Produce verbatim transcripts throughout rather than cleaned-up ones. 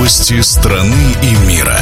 Новости страны и мира.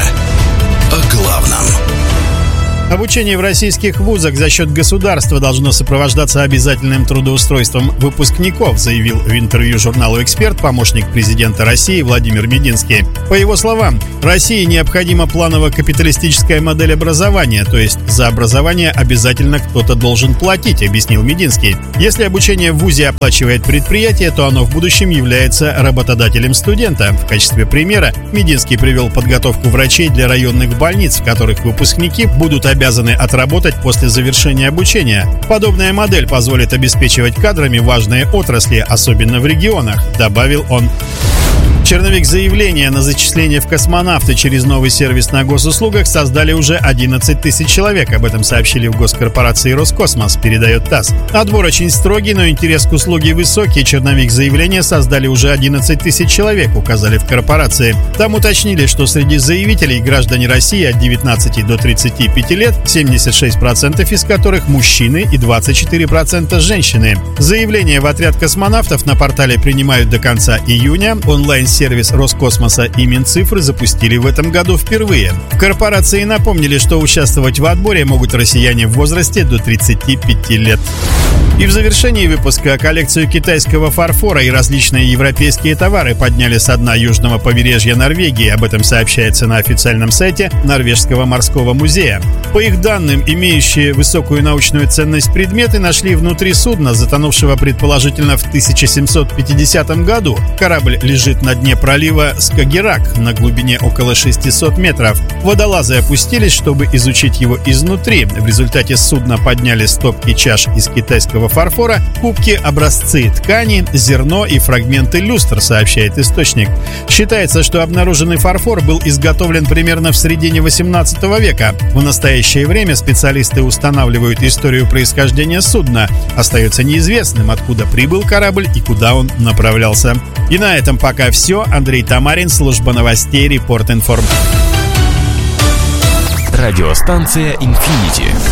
О главном. Обучение в российских вузах за счет государства должно сопровождаться обязательным трудоустройством выпускников, заявил в интервью журналу «Эксперт» помощник президента России Владимир Мединский. По его словам, России необходима планово-капиталистическая модель образования, то есть за образование обязательно кто-то должен платить, объяснил Мединский. Если обучение в вузе оплачивает предприятие, то оно в будущем является работодателем студента. В качестве примера Мединский привел подготовку врачей для районных больниц, в которых выпускники будут обязаны отработать после завершения обучения. Подобная модель позволит обеспечивать кадрами важные отрасли, особенно в регионах, добавил он. Черновик заявления на зачисление в космонавты через новый сервис на госуслугах создали уже одиннадцать тысяч человек. Об этом сообщили в госкорпорации «Роскосмос», передает ТАСС. Отбор очень строгий, но интерес к услуге высокий. Черновик заявления создали уже одиннадцать тысяч человек, указали в корпорации. Там уточнили, что среди заявителей граждане России от девятнадцати до тридцати пяти лет, семьдесят шесть процентов из которых мужчины и двадцать четыре процента женщины. Заявления в отряд космонавтов на портале принимают до конца июня. Онлайн сервис Роскосмоса и Минцифры запустили в этом году впервые. В корпорации напомнили, что участвовать в отборе могут россияне в возрасте до тридцати пяти лет. И в завершении выпуска коллекцию китайского фарфора и различные европейские товары подняли со дна южного побережья Норвегии. Об этом сообщается на официальном сайте Норвежского морского музея. По их данным, имеющие высокую научную ценность предметы нашли внутри судна, затонувшего предположительно в тысяча семьсот пятидесятом году. Корабль лежит на дне пролива Скагеррак на глубине около шестисот метров. Водолазы опустились, чтобы изучить его изнутри. В результате судна подняли стопки чаш из китайского фарфора, кубки, образцы ткани, зерно и фрагменты люстр, сообщает источник. Считается, что обнаруженный фарфор был изготовлен примерно в середине восемнадцатого века. В настоящее время специалисты устанавливают историю происхождения судна. Остается неизвестным, откуда прибыл корабль и куда он направлялся. И на этом пока все. Андрей Тамарин, служба новостей, Репорт Информ. Радиостанция «Инфинити».